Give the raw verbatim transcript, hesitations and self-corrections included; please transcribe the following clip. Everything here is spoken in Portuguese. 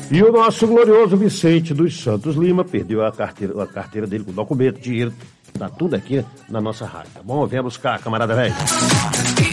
E o nosso glorioso Vicente dos Santos Lima perdeu a carteira, a carteira dele com documento, dinheiro, tá tudo aqui na nossa rádio, tá bom? Vem buscar, camarada velho.